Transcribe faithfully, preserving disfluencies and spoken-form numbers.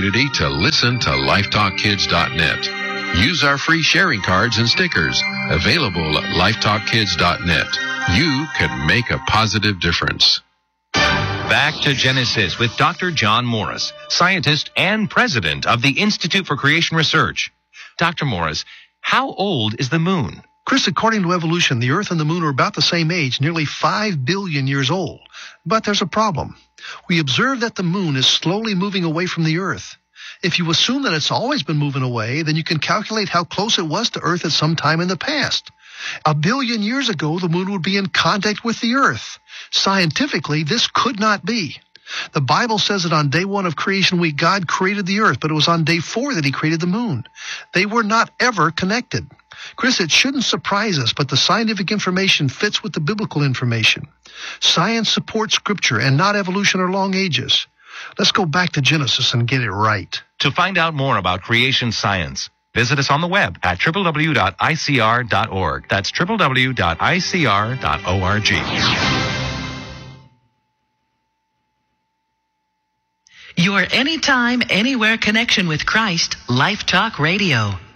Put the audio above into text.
community to listen to life talk kids dot net. Use our free sharing cards and stickers available at life talk kids dot net. You can make a positive difference. Back to Genesis with Doctor John Morris, scientist and president of the Institute for Creation Research. Doctor Morris, how old is the moon? Chris, according to evolution, the Earth and the moon are about the same age, nearly five billion years old. But there's a problem. We observe that the moon is slowly moving away from the Earth. If you assume that it's always been moving away, then you can calculate how close it was to Earth at some time in the past. A billion years ago, the moon would be in contact with the Earth. Scientifically, this could not be. The Bible says that on day one of creation week, God created the Earth, but it was on day four that he created the moon. They were not ever connected. Chris, it shouldn't surprise us, but the scientific information fits with the biblical information. Science supports Scripture and not evolution or long ages. Let's go back to Genesis and get it right. To find out more about creation science, visit us on the web at w w w dot i c r dot org. That's w w w dot i c r dot org. Your anytime, anywhere connection with Christ, Life Talk Radio.